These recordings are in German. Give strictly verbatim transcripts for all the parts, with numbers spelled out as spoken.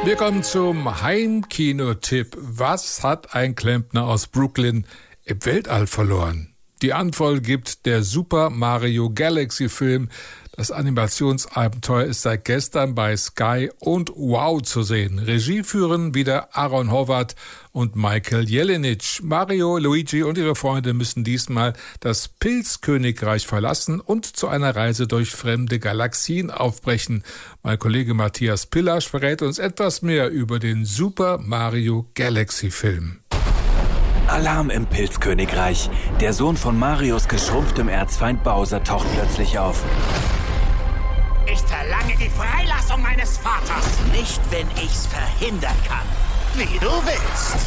Wir kommen zum Heimkinotipp. Was hat ein Klempner aus Brooklyn im Weltall verloren? Die Antwort gibt der Super Mario Galaxy Film. Das Animationsabenteuer ist seit gestern bei Sky und Wow zu sehen. Regie führen wieder Aaron Horvath und Michael Jelenic. Mario, Luigi und ihre Freunde müssen diesmal das Pilzkönigreich verlassen und zu einer Reise durch fremde Galaxien aufbrechen. Mein Kollege Matthias Pillasch verrät uns etwas mehr über den Super Mario Galaxy Film. Alarm im Pilzkönigreich. Der Sohn von Marios geschrumpftem Erzfeind Bowser taucht plötzlich auf. Ich verlange die Freilassung meines Vaters. Nicht, wenn ich's verhindern kann. Wie du willst.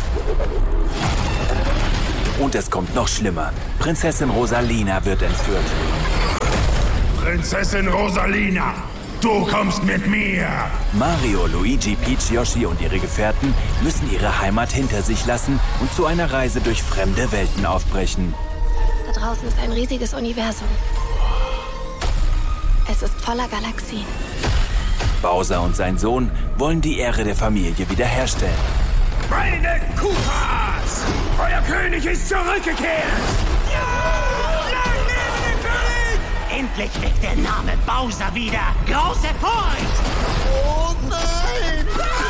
Und es kommt noch schlimmer. Prinzessin Rosalina wird entführt. Prinzessin Rosalina, du kommst mit mir. Mario, Luigi, Peach, Yoshi und ihre Gefährten müssen ihre Heimat hinter sich lassen und zu einer Reise durch fremde Welten aufbrechen. Da draußen ist ein riesiges Universum. Es ist voller Galaxien. Bowser und sein Sohn wollen die Ehre der Familie wiederherstellen. Meine Koopas! Euer König ist zurückgekehrt! Ja! Lang lebe der König! Endlich weckt der Name Bowser wieder. Große Furcht! Oh nein!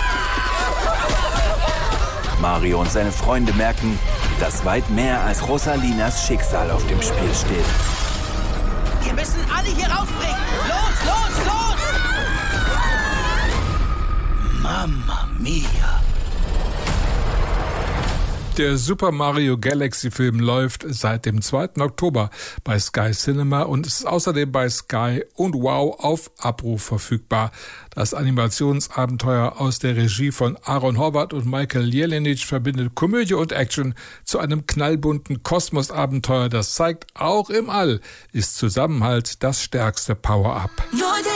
Mario und seine Freunde merken, dass weit mehr als Rosalinas Schicksal auf dem Spiel steht. Wir müssen alle hier rausbringen. Los, los, los! Mamma mia! Der Super Mario Galaxy Film läuft seit dem zweiten Oktober bei Sky Cinema und ist außerdem bei Sky und Wow auf Abruf verfügbar. Das Animationsabenteuer aus der Regie von Aaron Horvath und Michael Jelenic verbindet Komödie und Action zu einem knallbunten Kosmosabenteuer. Das zeigt, auch im All ist Zusammenhalt das stärkste Power-Up.